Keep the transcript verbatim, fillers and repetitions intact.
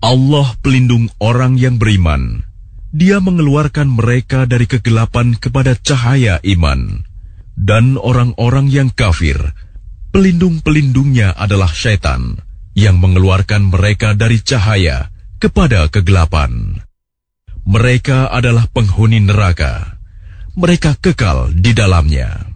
Allah pelindung orang yang beriman. Dia mengeluarkan mereka dari kegelapan kepada cahaya iman. Dan orang-orang yang kafir, pelindung-pelindungnya adalah syaitan, yang mengeluarkan mereka dari cahaya kepada kegelapan. Mereka adalah penghuni neraka. Mereka kekal di dalamnya.